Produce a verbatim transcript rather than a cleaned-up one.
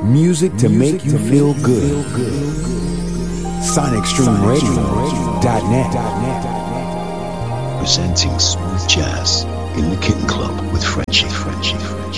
Music to make you feel good. Sonic Stream Radio dot net. Presenting smooth jazz in the Kitten Club with Frenchie, Frenchie, Frenchie.